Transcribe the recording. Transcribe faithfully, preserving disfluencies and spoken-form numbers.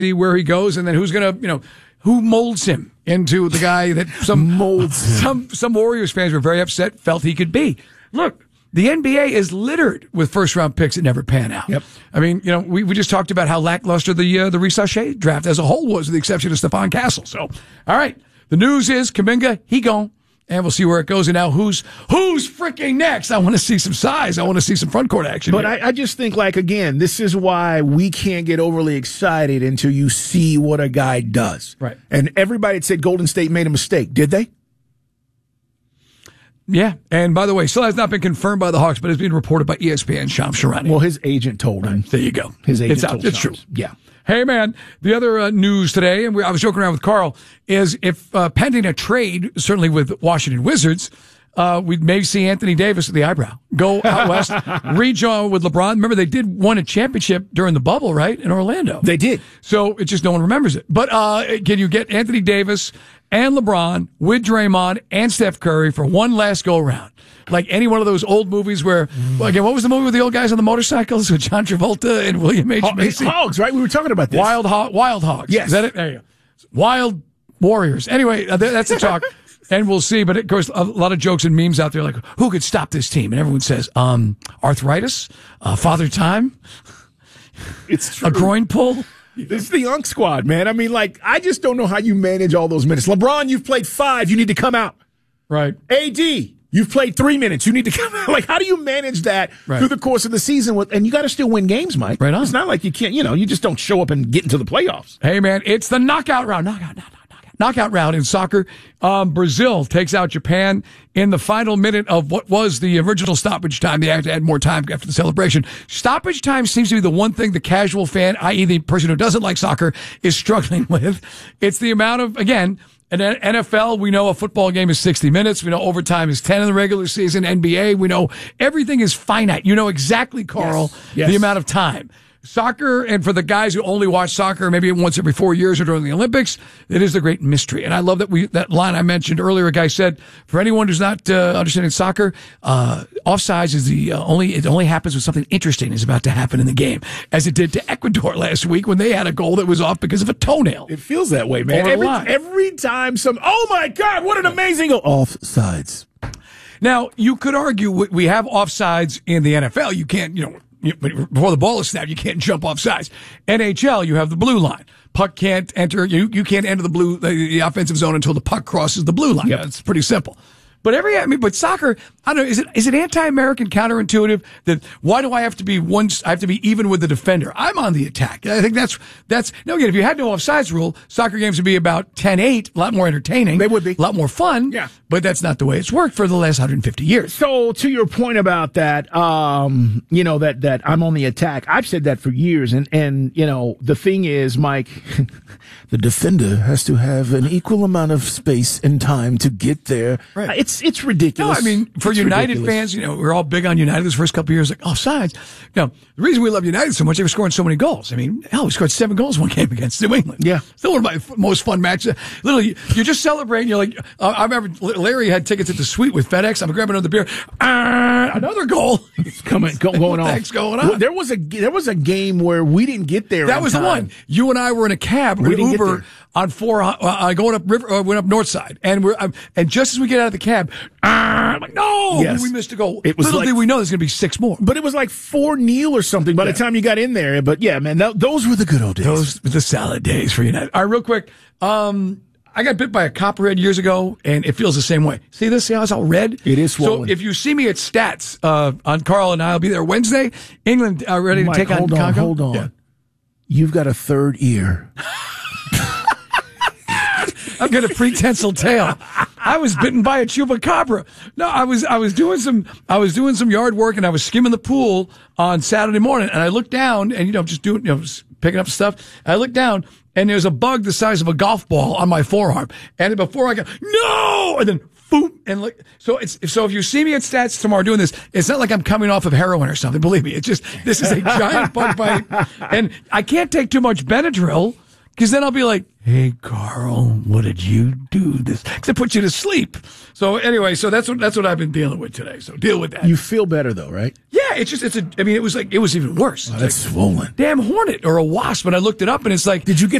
see where he goes, and then who's going to, you know, who molds him into the guy that some molds some some Warriors fans were very upset, felt he could be. Look, the N B A is littered with first round picks that never pan out. Yep. I mean, you know, we, we just talked about how lackluster the uh, the Reece Shea draft as a whole was, with the exception of Stephon Castle. So, all right, the news is Kuminga, he gone. And we'll see where it goes. And now who's who's freaking next? I want to see some size. I want to see some front court action. But I, I just think, like, again, this is why we can't get overly excited until you see what a guy does. Right. And everybody said Golden State made a mistake. Did they? Yeah. And by the way, still has not been confirmed by the Hawks, but it's been reported by E S P N, Shams Charania. Well, his agent told him. There you go. His agent it's out. told It's Shams. true. Yeah. Hey, man, the other uh, news today, and we, I was joking around with Carl, is if uh, pending a trade, certainly with Washington Wizards, uh, we may see Anthony Davis with the eyebrow go out west, rejoin with LeBron. Remember, they did win a championship during the bubble, right, in Orlando. They did. So it's just no one remembers it. But uh, can you get Anthony Davis and LeBron with Draymond and Steph Curry for one last go-around? Like any one of those old movies where, well, again, what was the movie with the old guys on the motorcycles with John Travolta and William H. Macy? Hogs, right? We were talking about this. Wild, Ho- Wild Hogs. Yes. Is that it? There you go. Wild Warriors. Anyway, uh, that's the talk. And we'll see. But of course, a lot of jokes and memes out there like, who could stop this team? And everyone says, um, arthritis, uh, father time, it's true. a groin pull. It's the Young Squad, man. I mean, like, I just don't know how you manage all those minutes. LeBron, you've played five. You need to come out. Right. A D, you've played three minutes. You need to come out. Like, how do you manage that right. through the course of the season? With, and you got to still win games, Mike. Right on. It's not like you can't, you know, you just don't show up and get into the playoffs. Hey, man, it's the knockout round. Knockout, knockout, knockout. Knockout round in soccer. Um, Brazil takes out Japan in the final minute of what was the original stoppage time. They had to add more time after the celebration. Stoppage time seems to be the one thing the casual fan, that is the person who doesn't like soccer, is struggling with. It's the amount of, again, in N F L, we know a football game is sixty minutes. We know overtime is ten in the regular season. N B A, we know everything is finite. You know exactly, Carl, yes. Yes. the amount of time. Soccer, and for the guys who only watch soccer maybe once every four years or during the Olympics, it is the great mystery. And I love that we that line I mentioned earlier. A guy said, for anyone who's not uh, understanding soccer, uh, offsides is the uh, only it only happens when something interesting is about to happen in the game, as it did to Ecuador last week when they had a goal that was off because of a toenail. It feels that way, man. Every, every time some, oh my God, what an amazing goal. Offsides. Now, you could argue we have offsides in the N F L. You can't, you know, You, before the ball is snapped, you can't jump off sides. N H L, you have the blue line. Puck can't enter. You you can't enter the blue the, the offensive zone until the puck crosses the blue line. Yep. It's pretty simple. But every I mean, but soccer, I don't know. Is it is it anti-American, counterintuitive that why do I have to be one? I have to be even with the defender. I'm on the attack. I think that's that's. No, again, if you had no offsides rule, soccer games would be about ten eight, a lot more entertaining. They would be a lot more fun. Yeah, but that's not the way it's worked for the last one hundred fifty years. So, to your point about that, um, you know that that I'm on the attack. I've said that for years, and and you know the thing is, Mike, the defender has to have an equal amount of space and time to get there. Right. It's It's it's ridiculous. No, I mean, for it's United ridiculous. fans, you know, we're all big on United this first couple of years, like offsides. You know, the reason we love United so much, they were scoring so many goals. I mean, hell, we scored seven goals one game against New England. Yeah. Still one of my f- most fun matches. Literally, you're just celebrating. You're like, uh, I remember Larry had tickets at the suite with FedEx. I'm grabbing another beer. Uh, another goal. It's coming, go, going what on. the heck's going on? Well, there was a there was a game where we didn't get there. That was time. the one. You and I were in a cab We with didn't get Uber there. on four, uh, uh, going up river, uh, went up North Side, and we're um, and just as we get out of the cab, uh, I'm like, no, Yes. we missed a goal. It was Little like- did we know there's going to be six more. But it was like four nil or something by Yeah. the time you got in there. But yeah, man, that, those were the good old days. Those were the salad days for United. All right, real quick. Um, I got bit by a copperhead years ago, and it feels the same way. See this? See how it's all red? It is swollen. So if you see me at Stats uh, on Carl and I, I'll be there Wednesday. England are ready Mike, to take hold on on, Congo. hold on. Yeah. You've got a third ear. I've got a prehensile tail. I was bitten by a chupacabra. No, I was I was doing some I was doing some yard work, and I was skimming the pool on Saturday morning, and I looked down, and you know, just doing, you know, picking up stuff. I looked down, and there's a bug the size of a golf ball on my forearm. And before I go, no, and then boom, and like, so it's so if you see me at Stats tomorrow doing this, it's not like I'm coming off of heroin or something. Believe me, it's just this is a giant bug bite, and I can't take too much Benadryl. Because then I'll be like, hey, Carl, what did you do this? Because it puts you to sleep. So anyway, so that's what that's what I've been dealing with today. So deal with that. You feel better though, right? Yeah, it's just, it's a, I mean, it was like, it was even worse. Oh, that's like, swollen. Damn hornet or a wasp. And I looked it up and it's like, did you get